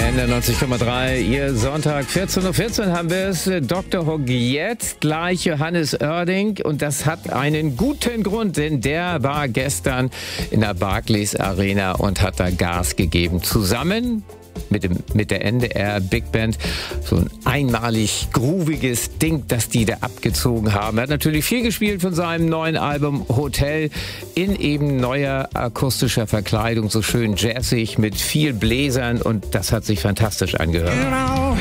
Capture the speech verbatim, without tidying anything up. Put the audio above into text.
N R neunzig Komma drei, Ihr Sonntag, vierzehn Uhr vierzehn haben wir es. Doktor Hock, jetzt gleich Johannes Oerding. Und das hat einen guten Grund, denn der war gestern in der Barclays Arena und hat da Gas gegeben. Zusammen mit, dem, mit der N D R Big Band. So ein einmalig grooviges Ding, das die da abgezogen haben. Er hat natürlich viel gespielt von seinem neuen Album Hotel in eben neuer akustischer Verkleidung. So schön jazzig mit viel Bläsern und das hat sich fantastisch angehört.